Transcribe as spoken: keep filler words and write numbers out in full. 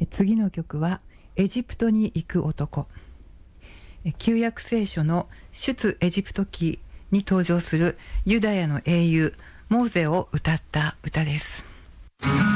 次の曲はエジプトに行く男。旧約聖書の出エジプト記に登場するユダヤの英雄モーゼを歌った歌です。